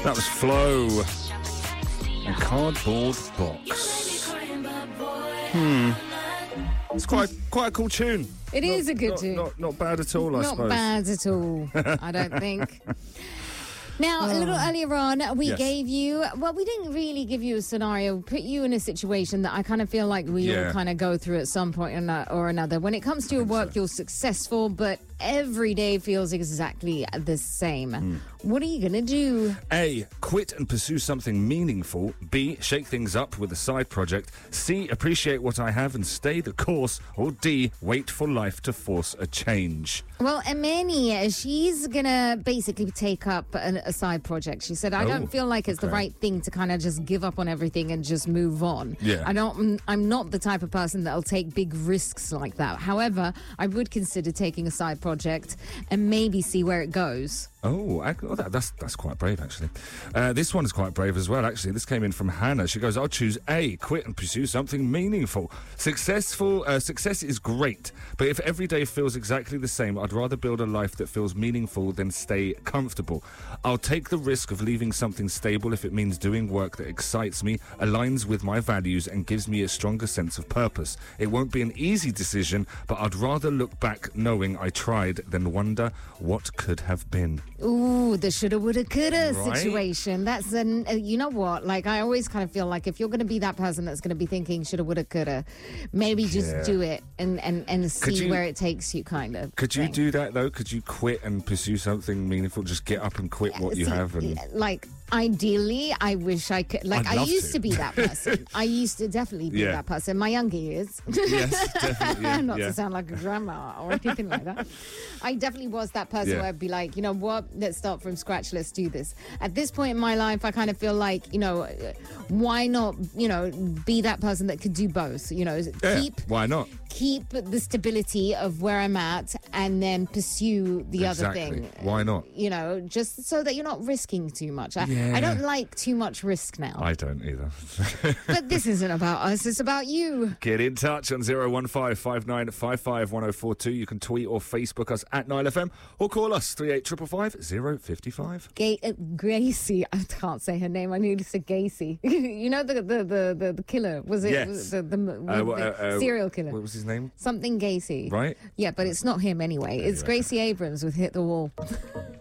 That was Flo and Cardboard Box. It's quite a cool tune. It is a good tune. Not bad at all, I suppose. Not bad at all, I don't think. Now, a little earlier on, we gave you... Well, we didn't really give you a scenario. Put you in a situation that I kind of feel like we all kind of go through at some point or another. When it comes to your work, you're successful, but every day feels exactly the same. What are you going to do? A, quit and pursue something meaningful. B, shake things up with a side project. C, appreciate what I have and stay the course. Or D, wait for life to force a change. Well, Amani, she's going to basically take up a side project. She said, I don't feel like it's the right thing to kind of just give up on everything and just move on. Yeah. I'm not the type of person that'll take big risks like that. However, I would consider taking a side project and maybe see where it goes. That's quite brave, actually. This one is quite brave as well, actually. This came in from Hannah. She goes, I'll choose A, quit and pursue something meaningful. Success is great, but if every day feels exactly the same, I'd rather build a life that feels meaningful than stay comfortable. I'll take the risk of leaving something stable if it means doing work that excites me, aligns with my values, and gives me a stronger sense of purpose. It won't be an easy decision, but I'd rather look back knowing I tried than wonder what could have been. Ooh, the shoulda, woulda, coulda situation. That's you know what? Like, I always kind of feel like if you're going to be that person that's going to be thinking shoulda, woulda, coulda, maybe just do it and see where it takes you, kind of. Could you do that, though? Could you quit and pursue something meaningful? Just get up and quit what you have? And like, ideally, I wish I could. Like, I used to be that person. I used to definitely be that person. My younger years. Yes, definitely. Not to sound like a grandma or anything like that. I definitely was that person where I'd be like, you know what? Let's start from scratch. Let's do this. At this point in my life, I kind of feel like, why not, be that person that could do both? Why not? Keep the stability of where I'm at and then pursue the other thing. Why not? Just so that you're not risking too much. I don't like too much risk now. I don't either. But this isn't about us, it's about you. Get in touch on 015 5955 1042. You can tweet or Facebook us at 9FM or call us 38555 055. Gracie, I can't say her name. I nearly said Gacy. You know the killer? Was it the serial killer? What was his name? Something Gacy. Right? Yeah, but it's not him anyway. It's Gracie Abrams with Hit the Wall.